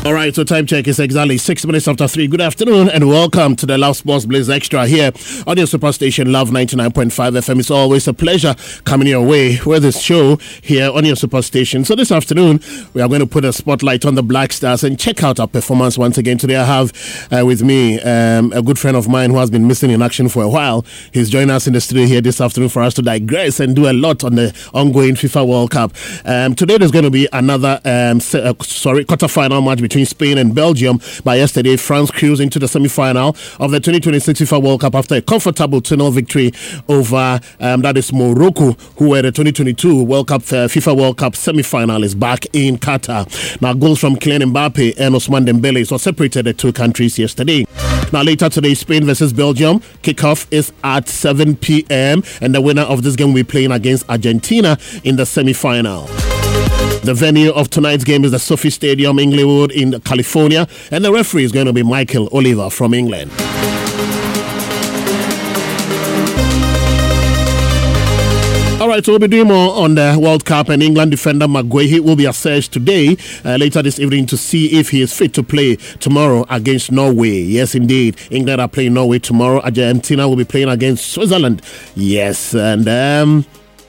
All right, so time check is exactly 6 minutes after 3. Good afternoon and welcome to the Love Sports Blaze Extra here on your superstation Love 99.5 FM. It's always a pleasure coming your way with this show here on your superstation. So this afternoon, we are going to put a spotlight on the Black Stars and check out our performance once again. Today I have with me a good friend of mine who has been missing in action for a while. He's joining us in the studio here this afternoon for us to digress and do a lot on the ongoing FIFA World Cup. Today there's going to be another quarter-final match between Spain and Belgium. By yesterday, France cruised into the semi-final of the 2026 FIFA World Cup after a comfortable 2-0 victory over that is Morocco, who were the 2022 World Cup FIFA World Cup semi-finalists back in Qatar. Now, goals from Kylian Mbappe and Ousmane Dembele so separated the two countries yesterday. Now, later today, Spain versus Belgium. Kickoff is at 7 p.m. and the winner of this game will be playing against Argentina in the semi-final. The venue of tonight's game is the Sophie Stadium, Inglewood in California, and the referee is going to be Michael Oliver from England. All right, so we'll be doing more on the World Cup, and England defender Maguire will be assessed today, later this evening, to see if he is fit to play tomorrow against Norway. Yes, indeed. England are playing Norway tomorrow. Argentina will be playing against Switzerland. Yes, and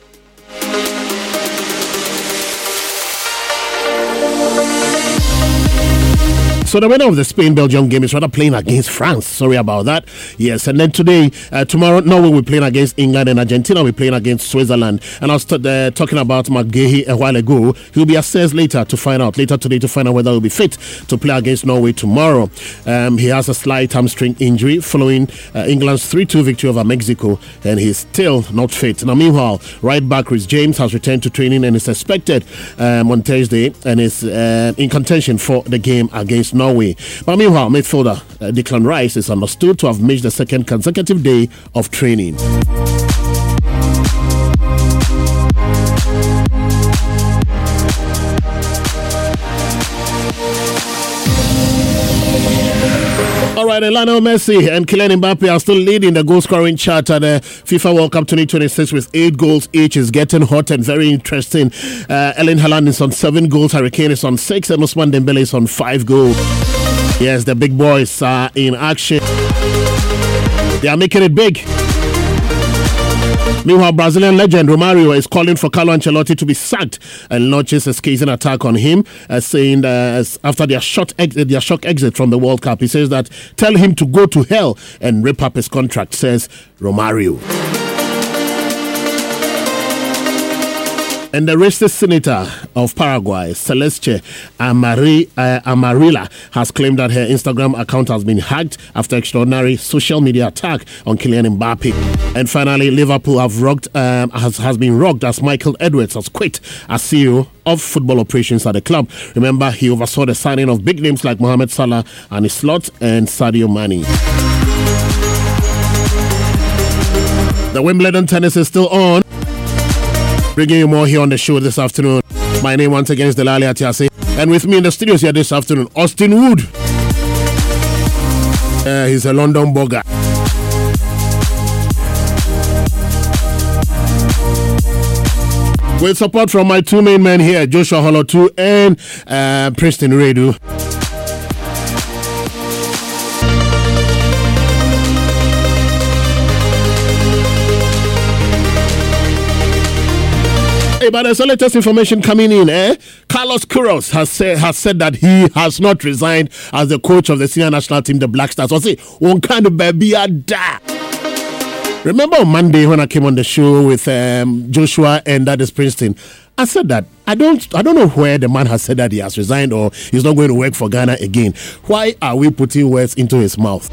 so the winner of the Spain-Belgium game is rather playing against France. Sorry about that. Yes, and then tomorrow, Norway will be playing against England and Argentina will be playing against Switzerland. And I was talking about McGahey a while ago. He'll be assessed later today to find out whether he'll be fit to play against Norway tomorrow. He has a slight hamstring injury following England's 3-2 victory over Mexico, and he's still not fit. Now, meanwhile, right back Reece James has returned to training and is expected on Thursday and is in contention for the game against Norway. But meanwhile, midfielder Declan Rice is understood to have missed the second consecutive day of training. All right, Lionel Messi and Kylian Mbappe are still leading the goal-scoring chart at the FIFA World Cup 2026 with 8 goals each. Is getting hot and very interesting. Erling Haaland is on 7 goals, Harry Kane is on 6, and Ousmane Dembele is on 5 goals. Yes, the big boys are in action. They are making it big. Meanwhile, Brazilian legend Romario is calling for Carlo Ancelotti to be sacked and launches a scathing attack on him, saying that after their shock exit from the World Cup, he says that tell him to go to hell and rip up his contract, says Romario. And the racist senator of Paraguay, Celeste Amarilla, has claimed that her Instagram account has been hacked after extraordinary social media attack on Kylian Mbappe. And finally, Liverpool has been rocked as Michael Edwards has quit as CEO of football operations at the club. Remember, he oversaw the signing of big names like Mohamed Salah, Arne Slot, and Sadio Mane. The Wimbledon tennis is still on. Bringing you more here on the show this afternoon. My name once again is Delali Atiase. And with me in the studios here this afternoon, Austin Wood. He's a London bogger. With support from my two main men here, Joshua Holotu and Preston Redu. But there's the latest information coming in. Carlos Queiroz has said that he has not resigned as the coach of the senior national team, the Black Stars. One kind of baby da. Remember on Monday when I came on the show with Joshua and that is Princeton, I said that I don't know where the man has said that he has resigned or he's not going to work for Ghana again. Why are we putting words into his mouth?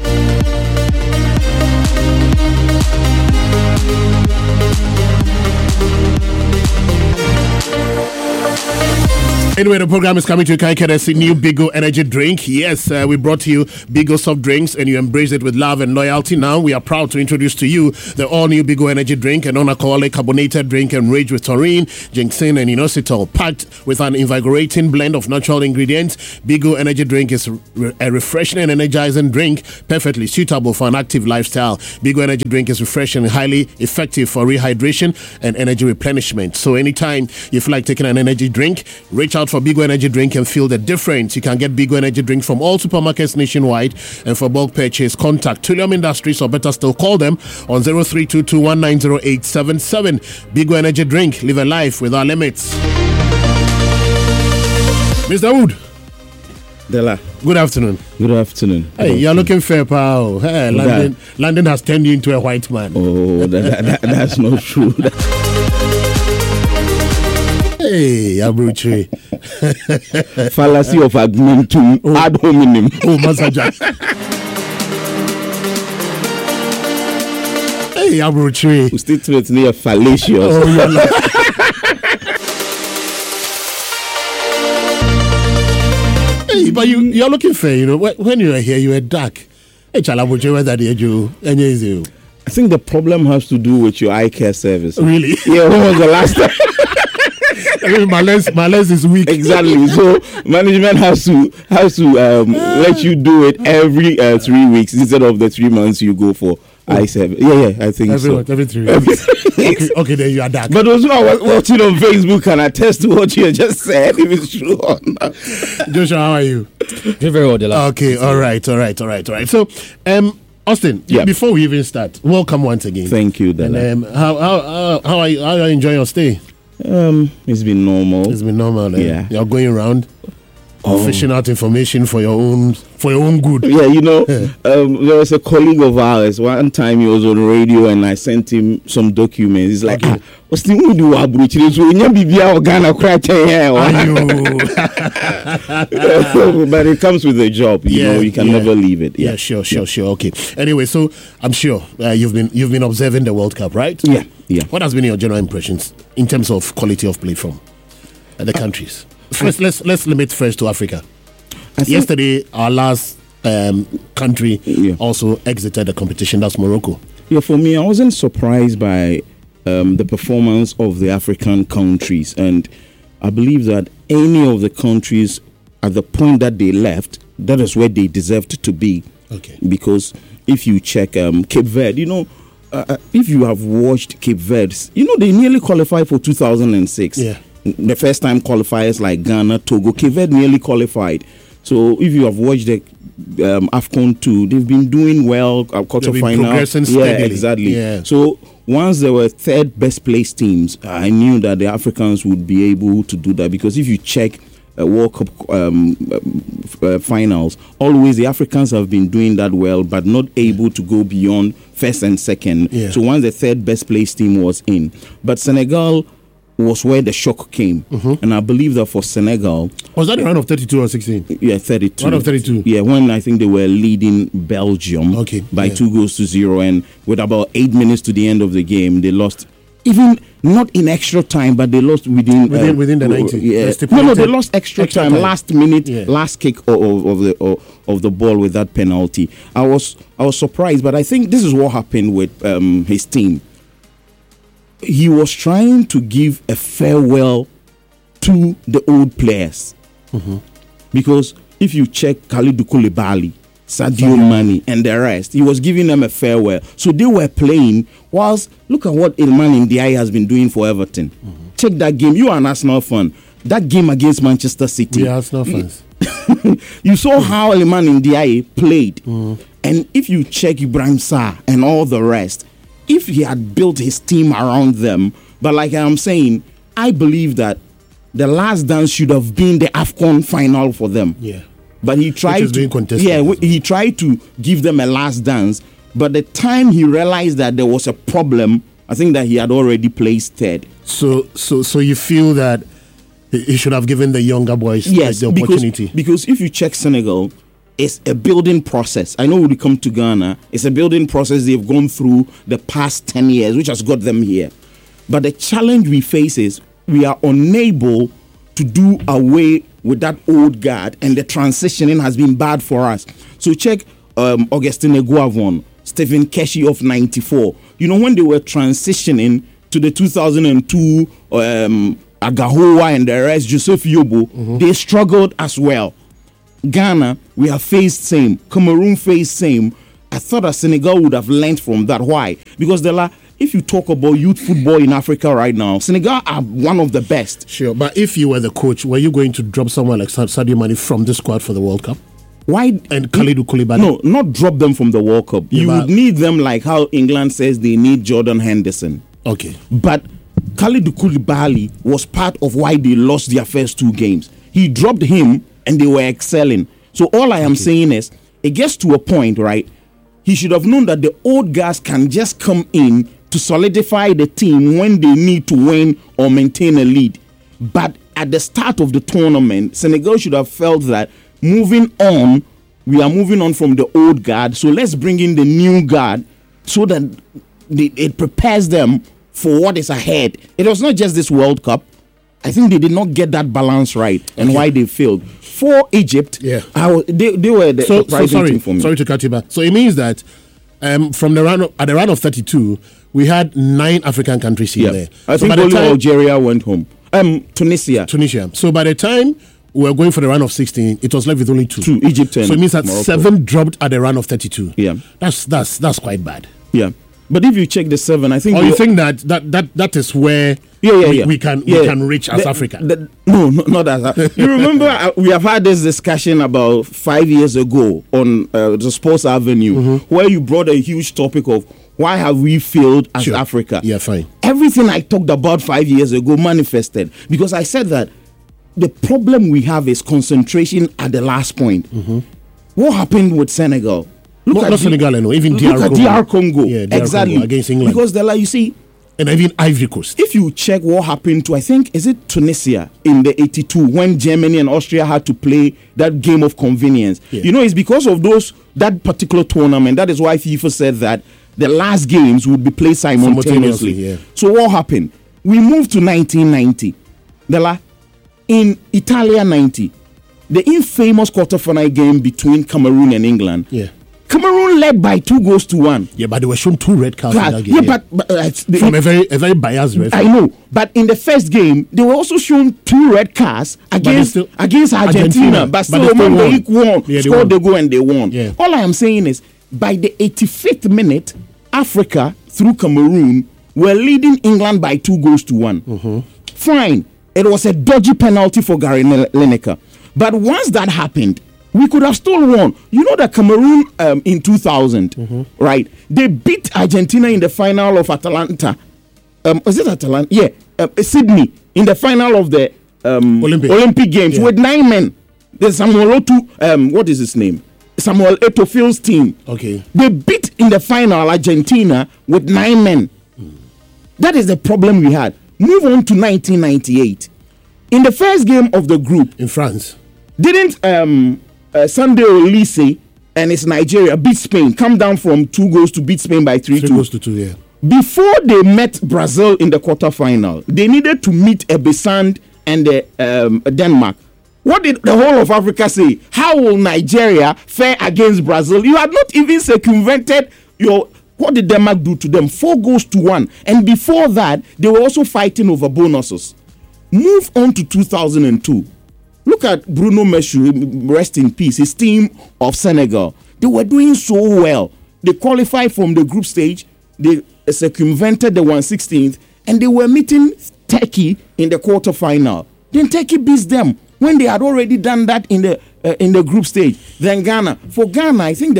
Anyway, the program is coming to you courtesy new Bigo Energy Drink. Yes, we brought you Bigo soft drinks and you embrace it with love and loyalty. Now we are proud to introduce to you the all-new Bigo Energy Drink, a non-alcoholic carbonated drink enriched with taurine, ginseng and inositol, packed with an invigorating blend of natural ingredients. Bigo Energy Drink is a refreshing and energizing drink, perfectly suitable for an active lifestyle. Bigo Energy Drink is refreshing and highly effective for rehydration and energy replenishment. So anytime you feel like taking an energy drink, reach out out for Bigo Energy Drink and feel the difference. You can get Bigo Energy Drink from all supermarkets nationwide, and for bulk purchase, contact Trillium Industries, or better still, call them on 0322190877. Bigo Energy Drink, live a life without limits. Mr. Wood. Dela. Good afternoon. Good afternoon. Hey, you're looking fair, pal. Hey, London has turned you into a white man. Oh, that's not true. Hey, Abruchi. Fallacy of augmentum ad hominem. Oh, Masaja. Hey, Abruchi. Statement near fallacious. Oh, yeah. Hey, but you're looking fair, you know. When you were here, you were dark. Hey, Chalabuchi, whether did you? I think the problem has to do with your eye care service. Really? Yeah, when was the last time? I mean, my lens is weak. Exactly. So management has to let you do it every 3 weeks instead of the 3 months you go for eye service. Yeah, I think every 3 weeks. Okay, then you are dark. But those who are watching on Facebook can attest to what you just said, if it's true or not. Joshua, how are you? Doing very well, Dela. Okay, all right. So, Austin, before we even start, welcome once again. Thank you, Dela. And how are you? How are you enjoying your stay? It's been normal. Yeah, you're going around fishing out information for your own good. Yeah, you know, there was a colleague of ours. One time he was on radio, and I sent him some documents. He's like, "What's the mood you are, Bruce? But it comes with the job. You know, you can never leave it. Yeah, sure. Okay. Anyway, so I'm sure you've been observing the World Cup, right? Yeah. What has been your general impressions in terms of quality of play from the countries? First, let's limit first to Africa. Yesterday, our last country also exited the competition. That's Morocco. Yeah, for me, I wasn't surprised by the performance of the African countries, and I believe that any of the countries at the point that they left, that is where they deserved to be. Okay. Because if you check Cape Verde, you know, if you have watched Cape Verde, you know they nearly qualified for 2006. Yeah. The first time qualifiers like Ghana, Togo, Cape Verde nearly qualified. So if you have watched the AFCON 2, they've been doing well. Quarterfinal, progressing steadily. Yeah, exactly. Yeah. So once there were third best place teams, I knew that the Africans would be able to do that, because if you check World Cup finals, always the Africans have been doing that well, but not able to go beyond first and second. Yeah. So once the third best place team was in, but Senegal was where the shock came. And I believe that for Senegal, was that the round of 32 or 16? Yeah, 32. Round of 32. Yeah, when I think they were leading Belgium by 2-0, and with about 8 minutes to the end of the game, they lost. Even not in extra time, but they lost within the 90. Yeah. No, they lost extra time, last minute, last kick of the ball with that penalty. I was surprised, but I think this is what happened with his team. He was trying to give a farewell to the old players, because if you check Kalidou Koulibaly, Sadio Mane, and the rest, he was giving them a farewell. So they were playing, whilst look at what Iliman Ndiaye has been doing for Everton. Check that game. You are an Arsenal fan. That game against Manchester City. We are Arsenal fans. You saw how Iliman Ndiaye played. And if you check Ibrahim Sarr and all the rest, if he had built his team around them, but like I'm saying, I believe that the last dance should have been the AFCON final for them. Yeah. But he tried he tried to give them a last dance, but the time he realized that there was a problem, I think that he had already placed third. So you feel that he should have given the younger boys the opportunity? Because if you check Senegal, it's a building process. I know when we come to Ghana, it's a building process they've gone through the past 10 years, which has got them here. But the challenge we face is we are unable to do away with that old guard, and the transitioning has been bad for us. So check Augustin Eguavoen, Stephen Keshi of 94. You know, when they were transitioning to the 2002 Agahoua and the rest, Joseph Yobo, they struggled as well. Ghana, we have faced same. Cameroon faced same. I thought that Senegal would have learned from that. Why? Because if you talk about youth football in Africa right now, Senegal are one of the best. Sure, but if you were the coach, were you going to drop someone like Sadio Mane from the squad for the World Cup? Why? And Kalidou Koulibaly? No, not drop them from the World Cup. You would need them like how England says they need Jordan Henderson. Okay. But Kalidou Koulibaly was part of why they lost their first 2 games. He dropped him and they were excelling. So all I am saying is, it gets to a point, right? He should have known that the old guys can just come in to solidify the team when they need to win or maintain a lead. But at the start of the tournament, Senegal should have felt that moving on, we are moving on from the old guard. So let's bring in the new guard so that it prepares them for what is ahead. It was not just this World Cup. I think they did not get that balance right and why they failed. For Egypt, they were the surprising team for me. Sorry to cut you back. So it means that from the round of 32, we had 9 African countries in there. I think only Algeria went home. Tunisia. So by the time we were going for the round of 16, it was left with only 2. Egypt and so it means that Morocco. 7 dropped at the round of 32. Yeah. That's quite bad. Yeah. But if you check the 7, I think... Or you think that is where we can reach as Africa? No, not as Africa. You remember we have had this discussion about 5 years ago on the Sports Avenue, where you brought a huge topic of why have we failed as Africa? Yeah, fine. Everything I talked about 5 years ago manifested because I said that the problem we have is concentration at the last point. What happened with Senegal? Not Senegal, no, even DR Congo. Yeah, exactly. Congo against England. Because you see, and even Ivory Coast. If you check what happened to, I think, is it Tunisia in the 82 when Germany and Austria had to play that game of convenience. Yeah. You know, it's because of that particular tournament. That is why FIFA said that the last games would be played simultaneously. Yeah. So what happened? We moved to 1990. In Italia 90, the infamous quarterfinal game between Cameroon and England. Yeah. Cameroon led by 2-1. Yeah, but they were shown 2 red cards in that game. Yeah, but from a very biased referee. I know, but in the first game, they were also shown 2 red cards against Argentina. But still, they won. Scored the goal and they won. Yeah. All I am saying is, by the 85th minute, Africa, through Cameroon, were leading England by 2-1. Fine. It was a dodgy penalty for Gary Lineker. But once that happened, we could have still won. You know that Cameroon in 2000, right? They beat Argentina in the final of Atalanta. Was it Atalanta? Yeah, Sydney in the final of the Olympic Games with 9 men. There's Samuel Eto'o, what is his name? Samuel Eto'o's team. Okay. They beat in the final Argentina with 9 men. That is the problem we had. Move on to 1998. In the first game of the group in France, didn't Sunday Olise and his Nigeria beat Spain, come down from 2 goals to beat Spain by 3-2. 3-2, yeah. Before they met Brazil in the quarterfinal, they needed to meet Ebesand and Denmark. What did the whole of Africa say? How will Nigeria fare against Brazil? You had not even circumvented your... What did Denmark do to them? 4-1. And before that, they were also fighting over bonuses. Move on to 2002. Look at Bruno Meshu, rest in peace, his team of Senegal. They were doing so well. They qualified from the group stage. They circumvented the 1/16th, and they were meeting Turkey in the quarterfinal. Then Turkey beats them when they had already done that in the group stage. Then Ghana. For Ghana, I think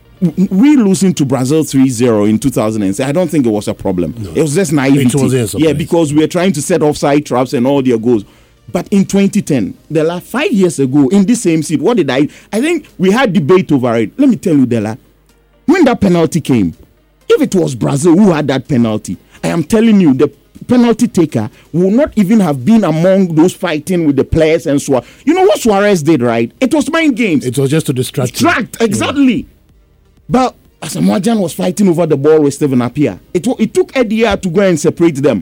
we losing to Brazil 3-0 in 2006. I don't think it was a problem. No. It was just naivety. Because we were trying to set offside traps and all their goals. But in 2010, the last 5 years ago, in this same seat, what did I think we had debate over it. Let me tell you, Dela, when that penalty came, if it was Brazil who had that penalty, I am telling you, the penalty taker will not even have been among those fighting with the players and so on. You know what Suarez did, right? It was mind games. It was just to distract. Exactly. Yeah. But Asamoah Gyan was fighting over the ball with Stephen Appiah. It took Eddie to go and separate them.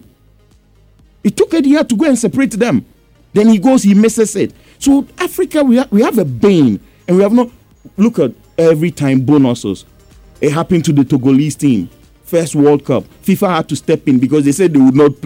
Then he goes, he misses it. So Africa, we have a bane, and we have not. Look at every time bonuses. It happened to the Togolese team. First World Cup, FIFA had to step in because they said they would not play.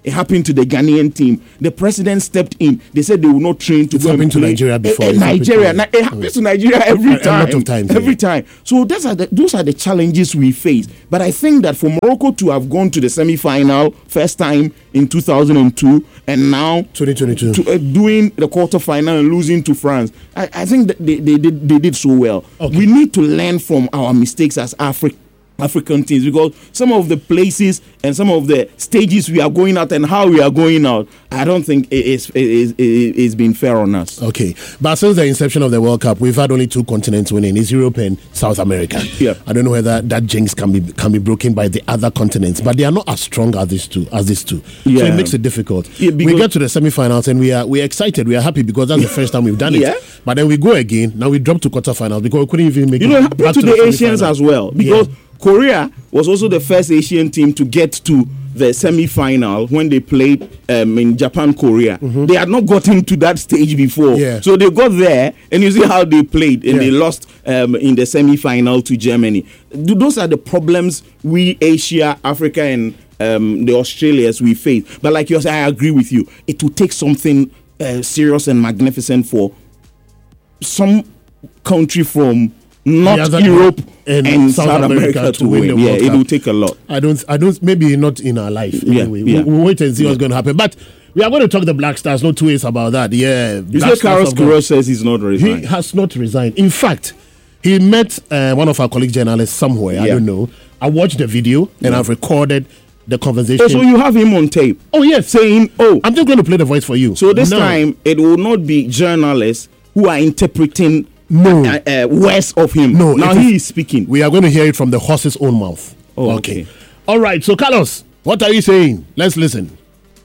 It happened to the Ghanaian team. The president stepped in. They said they will not train to It's go and happened to play. Nigeria before. It happens to Nigeria every time. A lot of times. Every time. So those are the challenges we face. But I think that for Morocco to have gone to the semi-final first time in 2002 and now 2022 doing the quarter-final and losing to France, I think that they did so well. Okay. We need to learn from our mistakes as African teams, because some of the places and some of the stages we are going out and how we are going out, I don't think it's been fair on us. Okay, but since the inception of the World Cup, we've had only 2 continents winning: it's Europe and South America. Yeah, I don't know whether that jinx can be broken by the other continents, but they are not as strong as these two. Yeah. So it makes it difficult. Yeah, we get to the semi-finals and we're excited, we are happy because that's the first time we've done it. Yeah. But then we go again. Now we drop to quarterfinals because we couldn't even make it. It happened back to the Asians semi-final as well, because Korea was also the first Asian team to get to the semi-final when they played in Japan, Korea. Mm-hmm. They had not gotten to that stage before. Yeah. So they got there, and you see how they played, and they lost in the semi-final to Germany. Those are the problems we, Asia, Africa, and the Australians we face. But like you said, I agree with you. It will take something serious and magnificent for some country from not Europe and South America to win the World Cup. It will take a lot. I don't. Maybe not in our life. Anyway, Yeah. We'll wait and see what's going to happen. But we are going to talk the Black Stars. No two ways about that. Yeah. You said Carlos Queiroz says he's not resigned. He has not resigned. In fact, he met one of our colleague journalists somewhere. I don't know. I watched the video and I've recorded the conversation. Oh, so you have him on tape? Oh yes, saying, I'm just going to play the voice for you. So this time it will not be journalists who are interpreting words of him. No, now he is speaking. We are going to hear it from the horse's own mouth. Oh, okay. All right. So Carlos, what are you saying? Let's listen.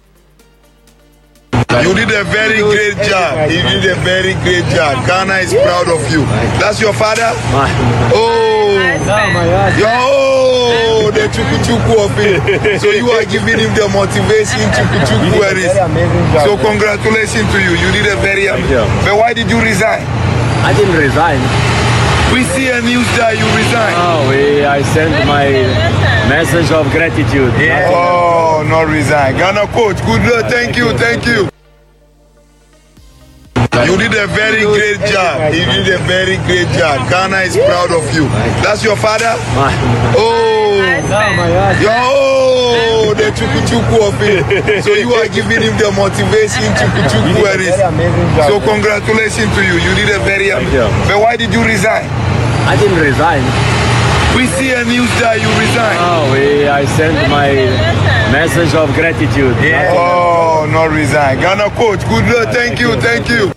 You did a very great job. You did a very great job. Ghana is proud of you. That's your father? Oh, the chuku of it. So you are giving him the motivation chuku where is. So congratulations to you. You did a very But why did you resign? I didn't resign. We see a news that you resigned. I sent my message of gratitude. Yeah. Oh, not resign. Ghana coach, good luck. Thank you. You did a very great job. You did a very great job. Ghana is proud of you. That's your father? The chuku of it. So you are giving him the motivation chuku where is. So congratulations to you. You did a very But why did you resign? I didn't resign. We see a news that you resigned. I sent my message of gratitude. Yeah. Oh, not resign. Ghana coach, good luck. Thank you.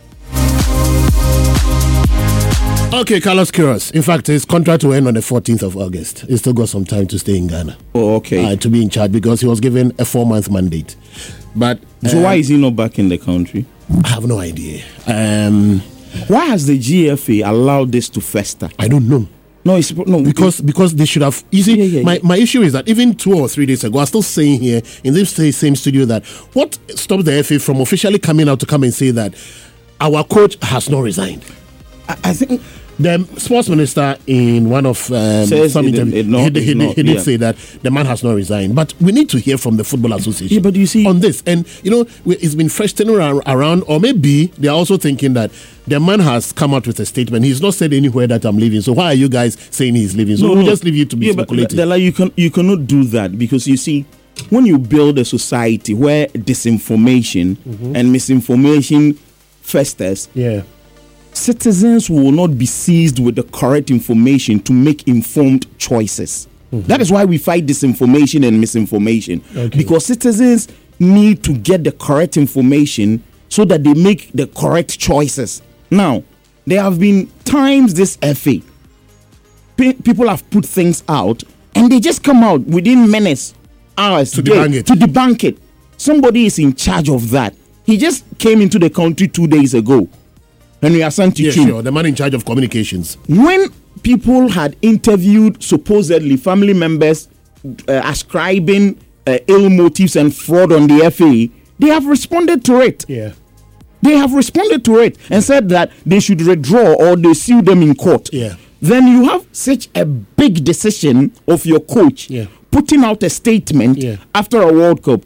Okay, Carlos Queiroz. In fact, his contract will end on the 14th of August. He's still got some time to stay in Ghana. Oh, okay. To be in charge because he was given a 4-month mandate. But so why is he not back in the country? I have no idea. Why has the GFA allowed this to fester? I don't know. Because they should have. You see, my issue is that even 2 or 3 days ago, I was still saying here in this same studio that what stopped the FA from officially coming out to come and say that our coach has not resigned? I think the sports minister in one of some interviews he did say that the man has not resigned, but we need to hear from the Football Association. Yeah, but you see on this, and it's been festering around, or maybe they are also thinking that the man has come out with a statement. He's not said anywhere that I'm leaving. So why are you guys saying he's leaving? So we'll just leave you to be speculating. But you cannot do that because you see, when you build a society where disinformation and misinformation festers, citizens will not be seized with the correct information to make informed choices. That is why we fight disinformation and misinformation. Because citizens need to get the correct information so that they make the correct choices. Now, there have been times this FA, people have put things out and they just come out within minutes, hours to debunk it. Somebody is in charge of that. He just came into the country 2 days ago. Henry Asante sure, the man in charge of communications. When people had interviewed supposedly family members ascribing ill motives and fraud on the FA, they have responded to it. Yeah. They have responded to it and said that they should withdraw or they sue them in court. Yeah. Then you have such a big decision of your coach putting out a statement after a World Cup.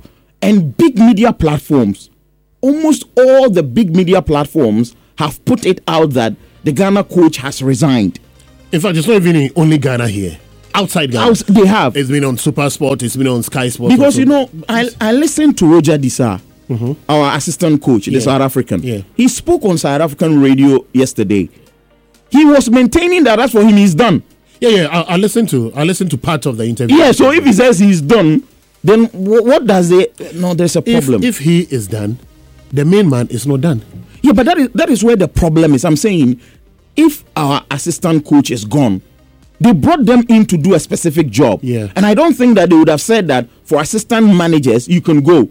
And big media platforms, almost all the big media platforms have put it out that the Ghana coach has resigned. In fact, it's not even in only Ghana here. Outside Ghana. They have. It's been on Super Sport, it's been on Sky Sports. Because, I listened to Roger Disa, our assistant coach, the South African. Yeah. He spoke on South African radio yesterday. He was maintaining that as for him, he's done. Yeah. I listened to part of the interview. Yeah, so if he says he's done, then what does it? No, there's a problem. If he is done, the main man is not done. Yeah, but that is where the problem is. I'm saying, if our assistant coach is gone, they brought them in to do a specific job. Yeah. And I don't think that they would have said that for assistant managers, you can go.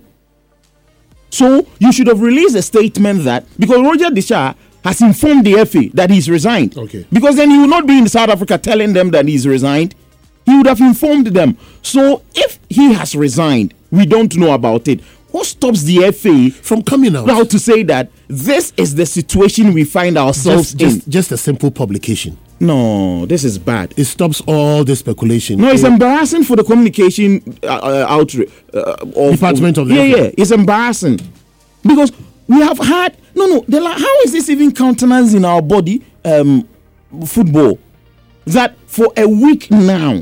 So you should have released a statement that, because Roger Disa has informed the FA that he's resigned. Okay. Because then he would not be in South Africa telling them that he's resigned. He would have informed them. So if he has resigned, we don't know about it. What stops the FA from coming out now to say that this is the situation we find ourselves in? Just a simple publication. No, this is bad. It stops all the speculation. No, it's embarrassing for the communication department of the FA. Yeah, it's embarrassing because we have had they're like, how is this even countenance in our body? Football, that for a week now,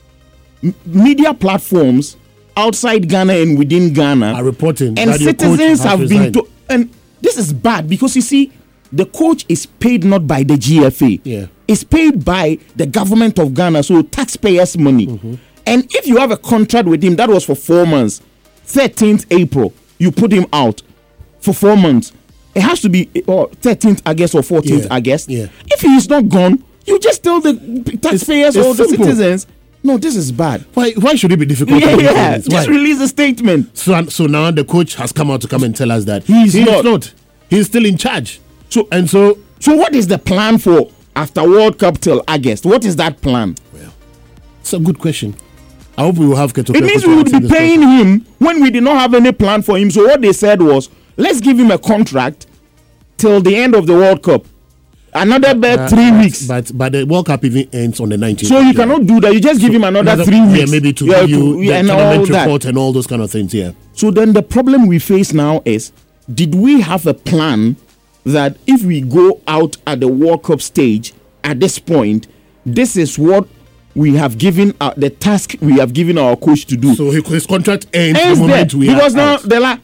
media platforms outside Ghana and within Ghana are reporting, and citizens have been and this is bad because you see, the coach is paid not by the GFA. Yeah. It's paid by the government of Ghana, so taxpayers' money. And if you have a contract with him that was for 4 months, 13th April, you put him out for 4 months. It has to be 13th, I guess, or 14th, I guess. Yeah. If he is not gone, you just tell the taxpayers or the citizens, no, this is bad. Why should it be difficult? Yeah. Just release a statement. So now the coach has come out to come and tell us that he's not. He's still in charge. So what is the plan for after World Cup till August? What is that plan? Well, it's a good question. I hope we will have Keto. It means we would be paying him when we did not have any plan for him. So what they said was, let's give him a contract till the end of the World Cup. Another 3 weeks. But the World Cup even ends on the 19th. So you cannot do that. You just give him another 3 weeks. Yeah, maybe to give you the tournament report and all those kind of things. Yeah. So then the problem we face now is, did we have a plan that if we go out at the World Cup stage at this point, this is what we have given the task we have given our coach to do. So his contract ends the moment there, we because now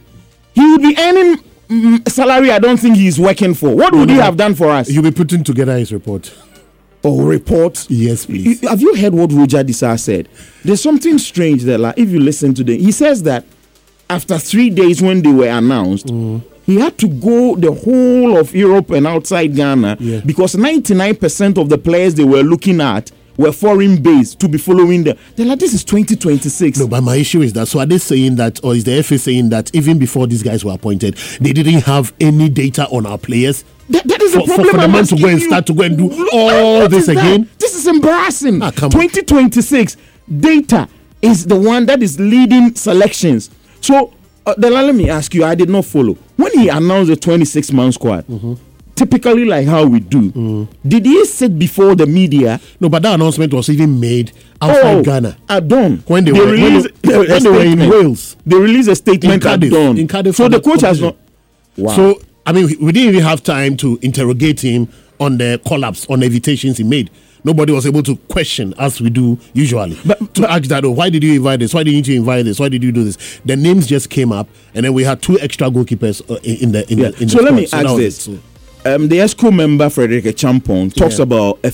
he would be earning salary I don't think he's working for. What would he have done for us? He'll be putting together his report. Oh, report? Yes, please. Have you heard what Roger Disa said? There's something strange there. Like, if you listen to them, he says that after 3 days when they were announced, he had to go the whole of Europe and outside Ghana because 99% of the players they were looking at were foreign based to be following them. They're like, this is 2026. No, but my issue is that, so are they saying that, or is the FA saying that even before these guys were appointed, they didn't have any data on our players? That is the problem. For the man to go and start to go and do all this again? This is embarrassing. 2026 data is the one that is leading selections. So, let me ask you, I did not follow. When he announced the 26-man squad, typically like how we do, did he sit before the media? No, but that announcement was even made outside Ghana. At dawn. When they were in Wales. They released a statement at dawn. In Cardiff. So the coach has not... Wow. So, I mean, we didn't even have time to interrogate him on the collapse, on the invitations he made. Nobody was able to question as we do usually. But ask that, why did you invite this? Why didn't you invite this? Why did you do this? The names just came up, and then we had 2 extra goalkeepers in the So let me ask this. The ESCO member, Frederick Champon, talks about a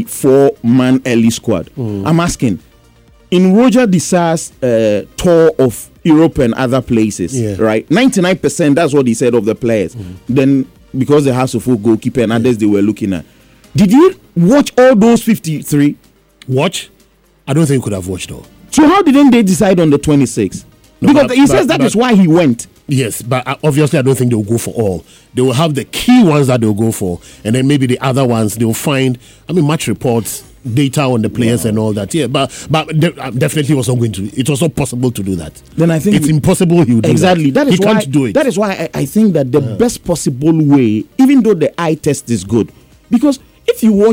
54-man early squad. I'm asking, in Roger Disa's tour of Europe and other places, right? 99%, that's what he said of the players. Then, because they have a full goalkeeper and others they were looking at. Did you watch all those 53? Watch? I don't think you could have watched all. So how didn't they decide on the 26? No, because he says that is why he went. Yes, but obviously I don't think they will go for all. They will have the key ones that they'll go for, and then maybe the other ones they'll find, match reports, data on the players and all that. Yeah, but definitely was not going to. It was not possible to do that. Then I think it's impossible he would do exactly. That is he can't do it. That is why I think that the best possible way, even though the eye test is good, because if you watch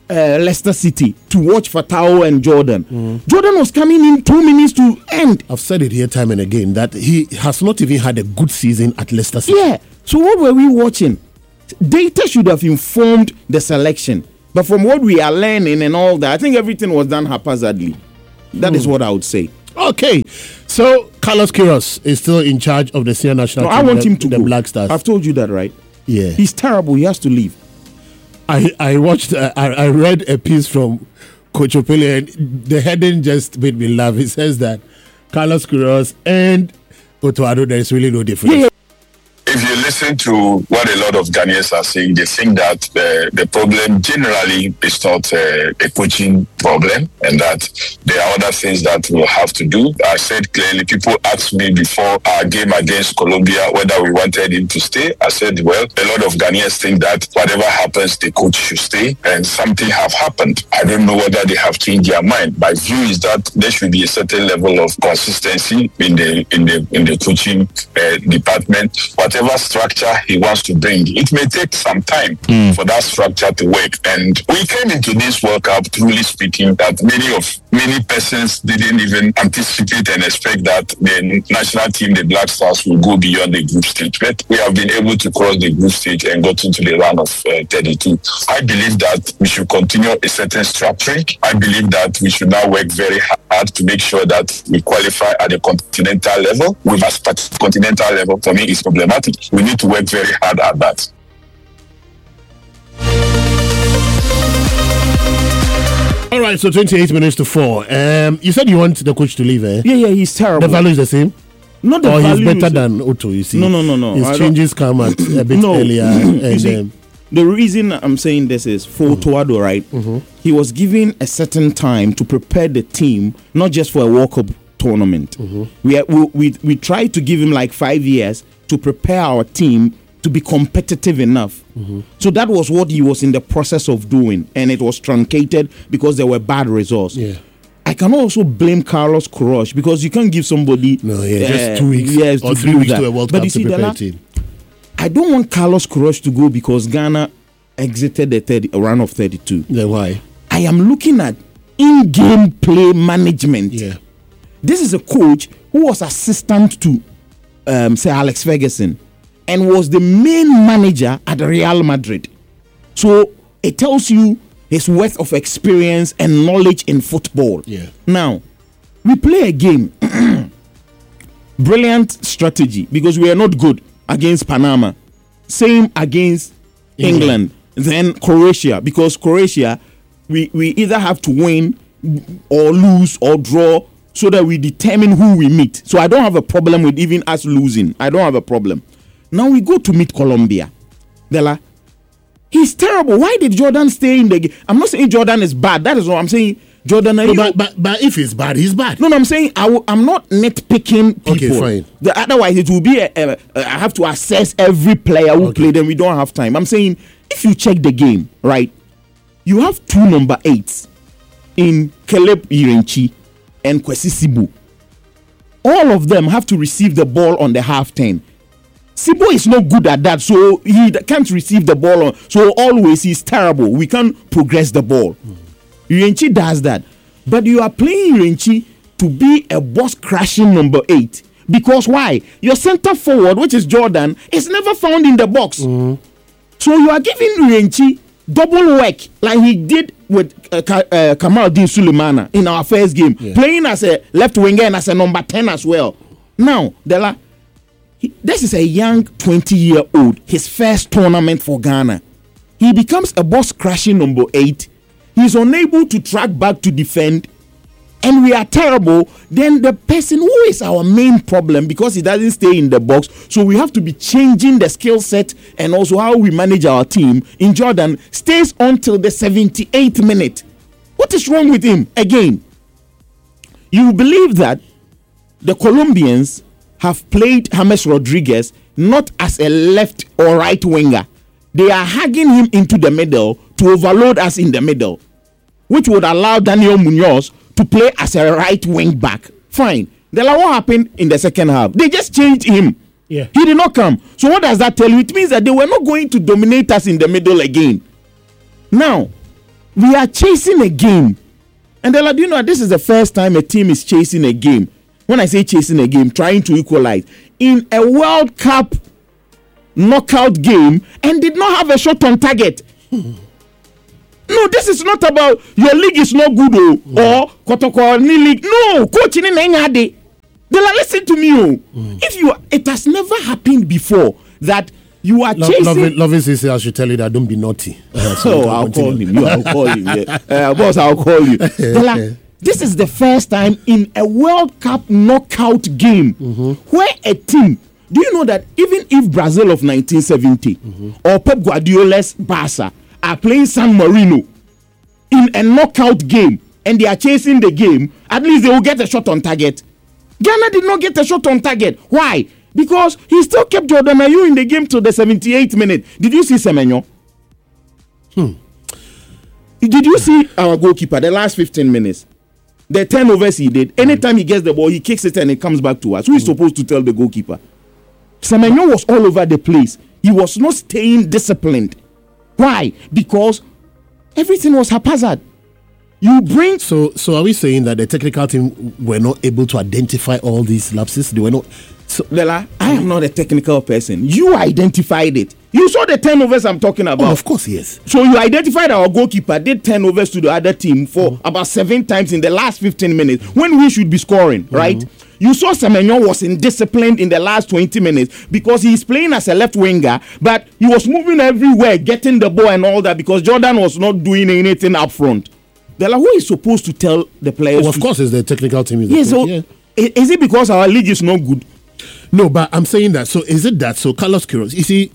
Leicester City to watch Fatao and Jordan. Jordan was coming in 2 minutes to end. I've said it here time and again that he has not even had a good season at Leicester City. Yeah. So what were we watching? Data should have informed the selection. But from what we are learning and all that, I think everything was done haphazardly. That is what I would say. Okay. So Carlos Queiroz is still in charge of the senior national team. I want him to the go. Black Stars. I've told you that, right? Yeah. He's terrible. He has to leave. I watched, I read a piece from Coach Opele, and the heading just made me laugh. It says that Carlos Queiroz and Otto Addo, there is really no difference. Yeah. If you listen to what a lot of Ghanaians are saying, they think that the problem generally is not a coaching problem and that there are other things that we'll have to do. I said clearly, people asked me before our game against Colombia whether we wanted him to stay. I said, well, a lot of Ghanaians think that whatever happens, the coach should stay, and something have happened. I don't know whether they have changed their mind. My view is that there should be a certain level of consistency in the coaching department. Whatever structure he wants to bring, it may take some time for that structure to work. And we came into this World Cup, truly speaking, that many persons didn't even anticipate and expect that the national team, the Black Stars, will go beyond the group stage. But we have been able to cross the group stage and got into the round of 32. I believe that we should continue a certain structuring. I believe that we should now work very hard to make sure that we qualify at the continental level. With a continental level, for me, is problematic. We need to work very hard at that. All right, so 28 minutes to 4. You said you want the coach to leave, eh? Yeah, he's terrible. The value is the same? Not the or value. He's better than Otto, you see? No. His changes come at a bit earlier. You see, the reason I'm saying this is for Toado, right? He was given a certain time to prepare the team, not just for a World Cup tournament. We tried to give him like 5 years to prepare our team to be competitive enough. So that was what he was in the process of doing, and it was truncated because there were bad results. I can also blame Carlos Queiroz because you can't give somebody just 2 weeks or 3 weeks to a World Cup to prepare a team. I don't want Carlos Queiroz to go because Ghana exited the round of 32. Then why? I am looking at in-game play management. This is a coach who was assistant to Sir Alex Ferguson and was the main manager at Real Madrid. So it tells you his worth of experience and knowledge in football. Now, we play a game. Brilliant strategy because we are not good against Panama. Same against England. Then Croatia, because Croatia, we either have to win or lose or draw so that we determine who we meet. So I don't have a problem with even us losing. I don't have a problem. Now we go to meet Colombia. Della, he's terrible. Why did Jordan stay in the game? I'm not saying Jordan is bad. That is what I'm saying. Jordan, but if he's bad, he's bad. No, I'm saying I'm not nitpicking people. Okay, fine. Otherwise, it will be I have to assess every player who played, and we don't have time. I'm saying if you check the game, right, you have 2 number 8s in Caleb Irenchi and Kwesi Sibu. All of them have to receive the ball on the half 10. Sibo is not good at that, so he can't receive the ball. So always he's terrible. We can't progress the ball. Irenchi does that. But you are playing Irenchi to be a boss crashing number 8. Because why? Your center forward, which is Jordan, is never found in the box. So you are giving Irenchi double work like he did with Kamaldeen Sulemana in our first game. Playing as a left winger and as a number 10 as well. Now, Della, this is a young 20-year-old, his first tournament for Ghana. He becomes a boss crashing number 8. He's unable to track back to defend, and we are terrible. Then the person who is our main problem, because he doesn't stay in the box, so we have to be changing the skill set and also how we manage our team. In Jordan, stays until the 78th minute. What is wrong with him? Again, you believe that the Colombians have played James Rodriguez not as a left or right winger. They are hugging him into the middle to overload us in the middle, which would allow Daniel Munoz to play as a right wing back. Fine. Then what happened in the second half? They just changed him. He did not come. So what does that tell you? It means that they were not going to dominate us in the middle again. Now, We are chasing a game. And do you know this is the first time a team is chasing a game? When I say chasing a game, trying to equalize in a World Cup knockout game and did not have a shot on target. No, this is not about your league is not good or Kotoko league. No, coach in Enyade. Listen to me. It has never happened before that you are chasing. Loving says I should tell you that don't be naughty. I'll call him. I'll call him. Yeah. Boss, I'll call you. This is the first time in a World Cup knockout game where a team. Do you know that even if Brazil of 1970 or Pep Guardiola's Barca are playing San Marino in a knockout game and they are chasing the game, at least they will get a shot on target. Ghana did not get a shot on target. Why? Because he still kept Jordan Ayew in the game to the 78th minute. Did you see Semenyo? Did you see our goalkeeper the last 15 minutes? The turnovers he did. Anytime he gets the ball, he kicks it and it comes back to us. Who is supposed to tell the goalkeeper? Semenyo was all over the place. He was not staying disciplined. Why? Because everything was haphazard. You bring so are we saying that the technical team were not able to identify all these lapses? They were not. So Lela, I am not a technical person. You identified it. You saw the turnovers I'm talking about. Oh, of course, yes. So you identified our goalkeeper did turnovers to the other team for about 7 times in the last 15 minutes when we should be scoring, right? You saw Semenyo was indisciplined in the last 20 minutes because he's playing as a left winger, but he was moving everywhere, getting the ball and all that because Jordan was not doing anything up front. Who is supposed to tell the players? Of course, it's the technical team. Is it because our league is not good? No, but I'm saying that. So is it that? So Carlos Queiroz, you see,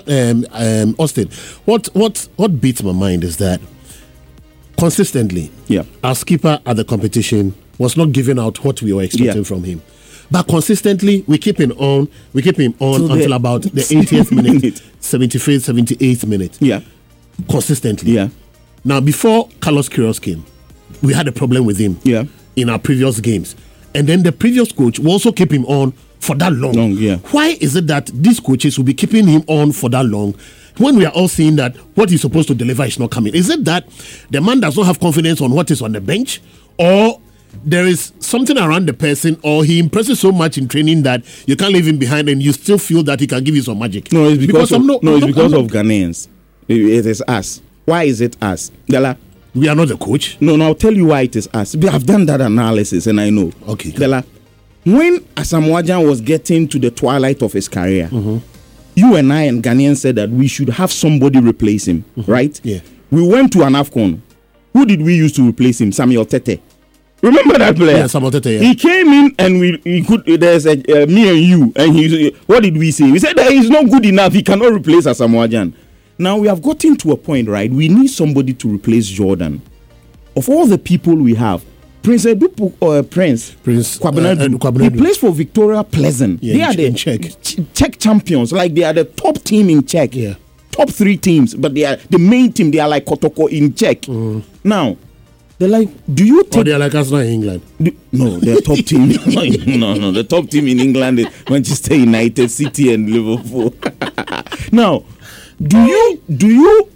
Austin, what beats my mind is that consistently, our skipper at the competition was not giving out what we were expecting from him. But consistently, we keep him on until about the 80th minute, 75th, 78th minute. Yeah. Consistently. Yeah. Now, before Carlos Queiroz came, we had a problem with him in our previous games. And then the previous coach will also keep him on for that long. Why is it that these coaches will be keeping him on for that long when we are all seeing that what he's supposed to deliver is not coming? Is it that the man does not have confidence on what is on the bench, or there is something around the person, or he impresses so much in training that you can't leave him behind and you still feel that he can give you some magic? No, it's because of Ghanaians. It is us. Why is it us? Dela, we are not the coach. No, I'll tell you why it is us. I've done that analysis and I know. Okay. Dela, when Asamoah Gyan was getting to the twilight of his career, you and I and Ghanaians said that we should have somebody replace him, right? Yeah. We went to an AFCON. Who did we use to replace him? Samuel Tete. Remember that player? Yeah, Samuel Tete. Yeah. He came in and we could. There's me and you, and what did we say? We said that he's not good enough. He cannot replace Asamoah Gyan. Now we have gotten to a point, right? We need somebody to replace Jordan. Of all the people we have, Prince Kwabenadu, he plays for Victoria Pleasant. They are the Czech champions. Like they are the top team in Czech. Yeah. Top 3 teams, but they are the main team. They are like Kotoko in Czech. Now, they're like, do you take... Or they are like Arsenal in England. No, they're top team. No. The top team in England is Manchester United, City and Liverpool. Now, do you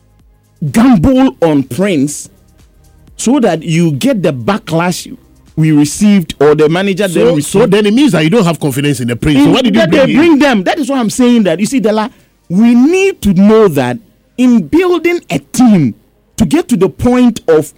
gamble on Prince so that you get the backlash we received, or the manager then received? So then it means that you don't have confidence in the Prince. So why did you bring them? That is why I'm saying that. You see, Dela, we need to know that in building a team to get to the point of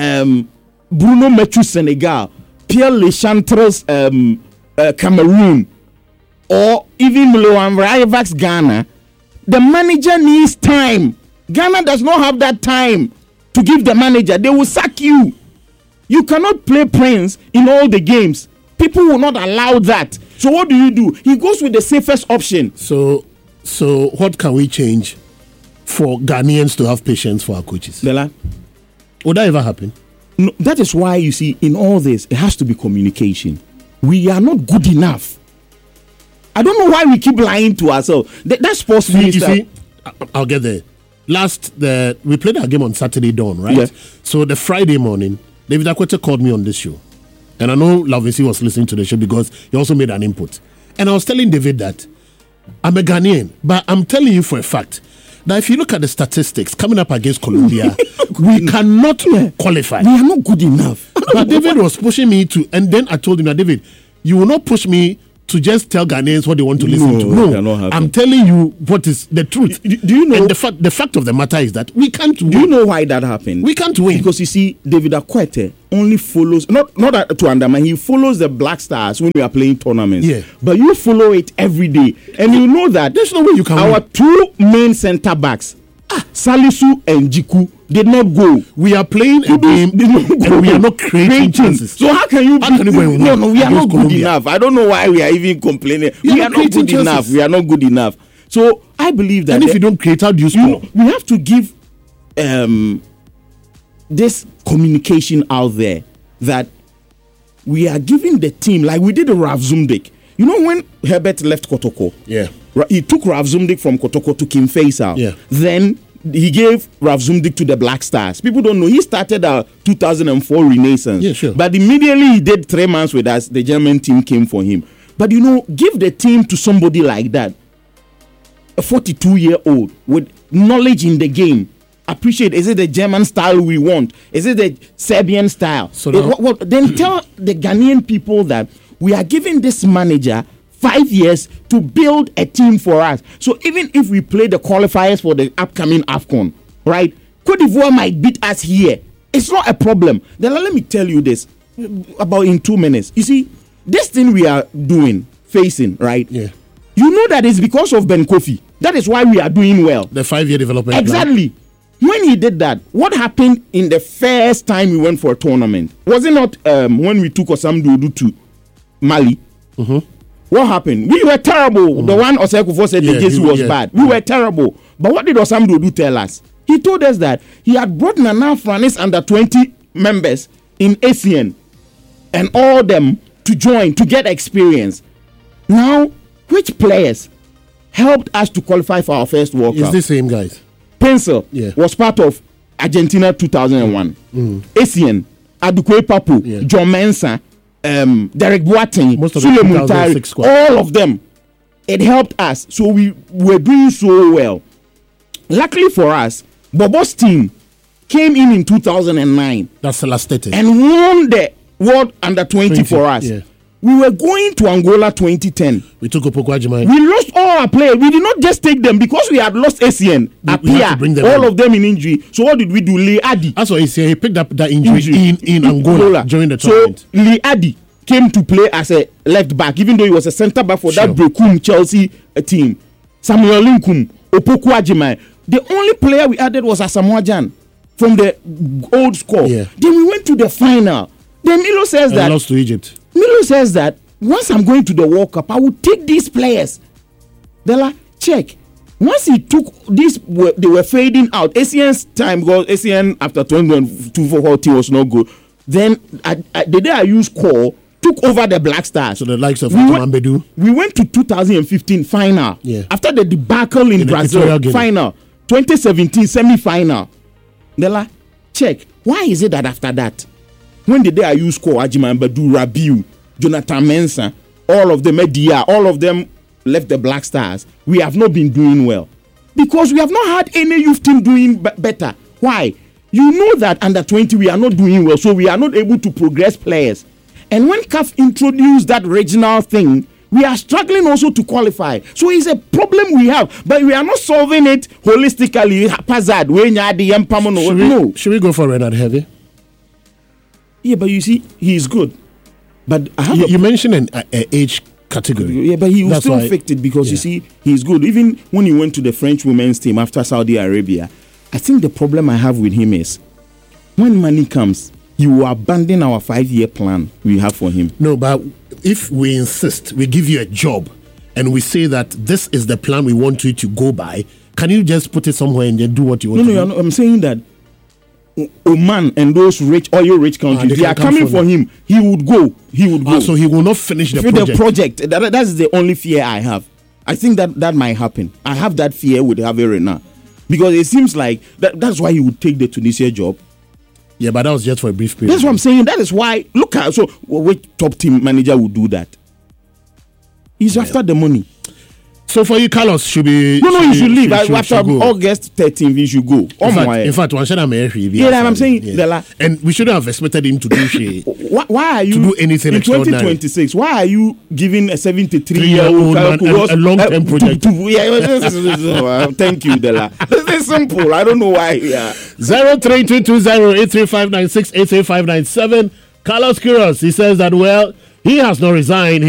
Bruno Metsu Senegal, Pierre Lechantres Cameroon, or even Loan Raivax Ghana, the manager needs time. Ghana does not have that time to give the manager. They will sack you. You cannot play Prince in all the games. People will not allow that. So what do? He goes with the safest option. So what can we change for Ghanaians to have patience for our coaches? Bella, would that ever happen? No, that is why, you see, in all this, it has to be communication. We are not good enough. I don't know why we keep lying to ourselves. That sports minister. You see, I'll get there. We played our game on Saturday dawn, right? Yeah. So the Friday morning, David Akwete called me on this show. And I know Lavisi was listening to the show because he also made an input. And I was telling David that I'm a Ghanaian, but I'm telling you for a fact Now, if you look at the statistics coming up against Colombia, we cannot qualify. We are not good enough. But David was pushing me to, and then I told him that, David, you will not push me to just tell Ghanaians what they want to listen to. No, I'm telling you what is the truth. Do you know? And the fact of the matter is that we can't win. Do you know why that happened? We can't win. Because you see, David Akwete only follows, not to undermine, he follows the Black Stars when we are playing tournaments. Yeah. But you follow it every day. And you know that there's no way you can our win. two main centre backs, Salisu and Jiku, did not go. We are playing a game and we are not creating chances. So how can you win? No, we are not good Colombia? enough. I don't know why we are even complaining. We are not good enough. We are not good enough. So I believe that. And if you don't create, how do you score? We have to give this communication out there that we are giving the team, like we did a Raf Zumdik. You know when Herbert left Kotoko? Yeah. He took Raf Zumdik from Kotoko to Kim Faisal. Yeah. Then he gave Raf Zumdik to the Black Stars. People don't know. He started our 2004 Renaissance. Yeah, sure. But immediately he did 3 months with us. The German team came for him. But you know, give the team to somebody like that. A 42-year-old with knowledge in the game. Appreciate. Is it the German style we want? Is it the Serbian style? So now, then tell the Ghanaian people that we are giving this manager 5 years to build a team for us. So even if we play the qualifiers for the upcoming AFCON, right? Cote d'Ivoire might beat us here. It's not a problem. Then let me tell you this about in 2 minutes. You see, this thing we are facing, right? Yeah. You know that it's because of Ben Kofi. That is why we are doing well. The 5-year development Exactly. plan. When he did that, what happened in the first time we went for a tournament? Was it not when we took Osam Dudu to Mali? Mm-hmm. What happened? We were terrible. Mm-hmm. The one Oseko said the Jesu was bad. We were terrible. But what did Osam Dudu tell us? He told us that he had brought Nana Franis under 20 members in ASEAN and all them to join to get experience. Now, which players helped us to qualify for our first World Cup? It's the same guys. Pencil was part of Argentina 2001. ASEAN, Adukwe Papu, John Mensah, Derek Boateng, Sule Muntari, all of them. It helped us. So we were doing so well. Luckily for us, Bobo's team came in 2009. That's the last status. And won the World Under 20 for us. Yeah. We were going to Angola 2010. We took Opoku Ajimai. We lost all our players. We did not just take them because we had lost ASEAN, Apia, all of them in injury. So what did we do? Lee Adi. That's what he said. He picked up that injury. In Angola during the tournament. So Lee Adi came to play as a left back, even though he was a centre back for that Brokum Chelsea team. Samuel Linkum, Opoku Ajimai. The only player we added was Asamoah Gyan from the old squad. Yeah. Then we went to the final. Then Milo says that lost to Egypt. Milo says that once I'm going to the World Cup, I will take these players. Dela, check. Once he took these, they were fading out. ASEAN's time, because ASEAN after 2014 was not good. Then the day I used call, took over the Black Stars. So the likes of Ambedu. We went to 2015 final. Yeah. After the debacle in Brazil, final. 2017 semi-final. Dela, check. Why is it that after that, when the day I use call Ajimai Badu, Rabiu, Jonathan Mensah, all of them, Edia, all of them left the Black Stars, we have not been doing well? Because we have not had any youth team doing better. Why? You know that under 20 we are not doing well, so we are not able to progress players. And when CAF introduced that regional thing, we are struggling also to qualify. So it's a problem we have, but we are not solving it holistically. Haphazard. No. Should we go for Renard Heavy? Yeah, but you see, he is good. But I have you mentioned an age category. Yeah, but he was still affected because you see, he's good. Even when he went to the French women's team after Saudi Arabia, I think the problem I have with him is when money comes, he will abandon our 5-year plan we have for him. No, but if we insist, we give you a job, and we say that this is the plan we want you to go by, can you just put it somewhere and then do what you want to do? No, I'm saying that Oman and those oil-rich countries, they are coming for him. He would go. So he will not finish the project. That's the only fear I have. I think that might happen. I have that fear with Hervé Renard. Because it seems like that's why he would take the Tunisia job. Yeah, but that was just for a brief period. That's what I'm saying. That is why. Look at which top team manager would do that? He's after the money. So for you, Carlos should be. No, you should leave. After August 13th, you should go. In fact, one should have I'm saying. Yeah. And we shouldn't have expected him to do shit. Why are you to do anything in 2026? Why are you giving a 73-year-old a long-term project? Thank you, Dela. This is simple. I don't know why. Yeah. 0322083596 83597. Carlos Quiros, he says that he has not resigned.